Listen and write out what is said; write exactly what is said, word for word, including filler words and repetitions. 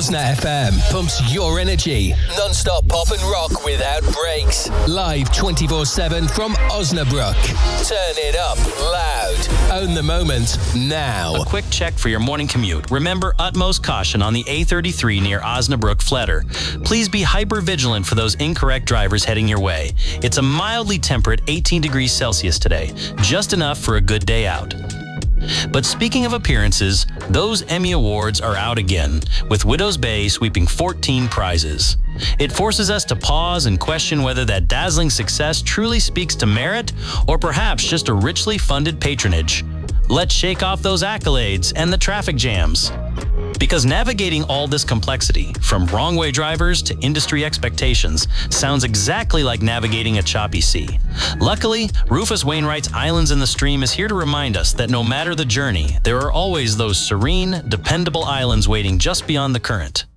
Osna F M pumps your energy. Non-stop pop and rock without breaks. Live twenty-four seven from Osnabrück. Turn it up loud. Own the moment now. A quick check for your morning commute. Remember utmost caution on the A thirty-three near Osnabrück Fletter. Please be hyper vigilant for those incorrect drivers heading your way. It's a mildly temperate eighteen degrees Celsius today. Just enough for a good day out. But speaking of appearances, those Emmy Awards are out again, with Widow's Bay sweeping fourteen prizes. It forces us to pause and question whether that dazzling success truly speaks to merit or perhaps just a richly funded patronage. Let's shake off those accolades and the traffic jams. Because navigating all this complexity, from wrong-way drivers to industry expectations, sounds exactly like navigating a choppy sea. Luckily, Rufus Wainwright's Islands in the Stream is here to remind us that no matter the journey, there are always those serene, dependable islands waiting just beyond the current.